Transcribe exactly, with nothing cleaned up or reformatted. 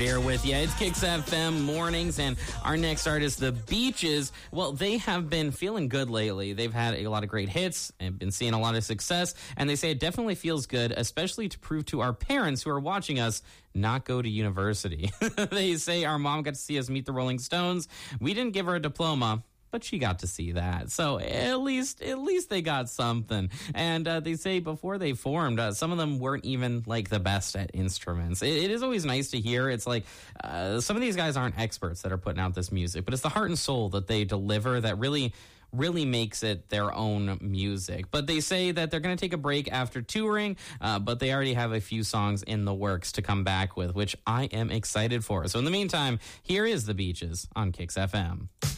here with you. It's Kicks F M Mornings, and our next artist, The Beaches, well, they have been feeling good lately. They've had a lot of great hits and been seeing a lot of success, and they say it definitely feels good, especially to prove to our parents who are watching us not go to university. They say our mom got to see us meet the Rolling Stones. We didn't give her a diploma, but she got to see that. So at least at least they got something. And uh, they say before they formed, uh, some of them weren't even like the best at instruments. It, it is always nice to hear. It's like uh, some of these guys aren't experts that are putting out this music, but it's the heart and soul that they deliver that really really makes it their own music. But they say that they're going to take a break after touring, uh, but they already have a few songs in the works to come back with, which I am excited for. So in the meantime, here is The Beaches on Kicks F M.